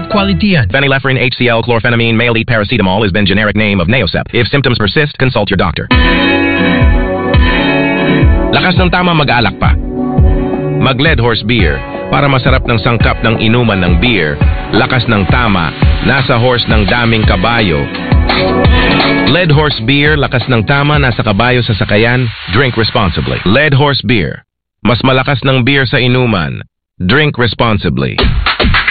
top quality yan. Phenylephrine HCl chlorphenamine male elite paracetamol has been generic name of Neocept. If symptoms persist, consult your doctor. Lakas ng tama mag-alak pa. Mag-Lead Horse Beer. Para masarap ng sangkap ng inuman ng beer, lakas ng tama, nasa horse ng daming kabayo. Lead Horse Beer, lakas ng tama, nasa kabayo sa sakayan, drink responsibly. Lead Horse Beer. Mas malakas ng beer sa inuman. Drink responsibly.